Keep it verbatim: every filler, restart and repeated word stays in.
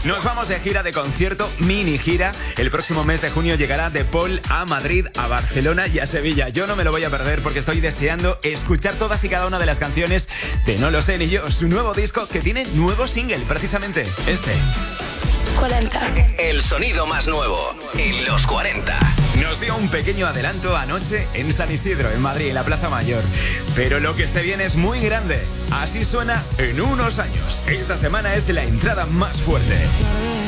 Nos vamos de gira de concierto, mini gira. El próximo mes de junio llegará De Paul a Madrid, a Barcelona y a Sevilla. Yo no me lo voy a perder porque estoy deseando escuchar todas y cada una de las canciones de No lo sé ni yo, su nuevo disco que tiene nuevo single, precisamente este. cuarenta. El sonido más nuevo en los cuarenta. Nos dio un pequeño adelanto anoche en San Isidro, en Madrid, en la Plaza Mayor. Pero lo que se viene es muy grande. Así suena en unos años. Esta semana es la entrada más fuerte.